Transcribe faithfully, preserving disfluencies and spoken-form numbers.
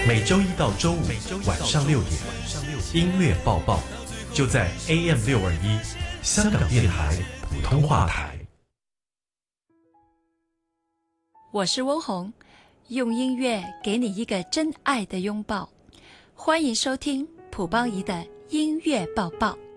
每周一到周五晚上六点，音乐报报就在 A M 六二一香港电台普通话台。 我是翁虹，用音乐给你一个真爱的拥抱。欢迎收听蒲邦仪的音乐报报。